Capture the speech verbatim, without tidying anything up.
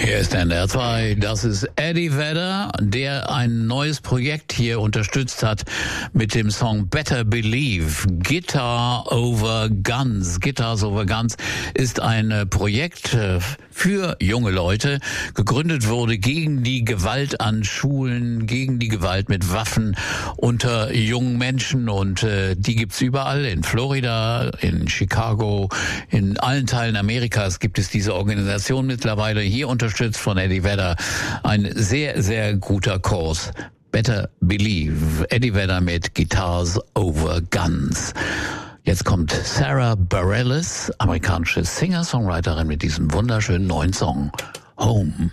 Hier ist N D R zwei, das ist Eddie Vedder, der ein neues Projekt hier unterstützt hat mit dem Song Better Believe. Guitar over Guns. Guitars over Guns ist ein Projekt für junge Leute. Gegründet wurde gegen die Gewalt an Schulen, gegen die Gewalt mit Waffen unter jungen Menschen, und äh, die gibt's überall. In Florida, in Chicago, in allen Teilen Amerikas gibt es diese Organisation mittlerweile. Hier unterstützt von Eddie Vedder ein sehr, sehr guter Kurs. Better Believe. Eddie Vedder mit Guitars over Guns. Jetzt kommt Sarah Bareilles, amerikanische Singer-Songwriterin, mit diesem wunderschönen neuen Song Home.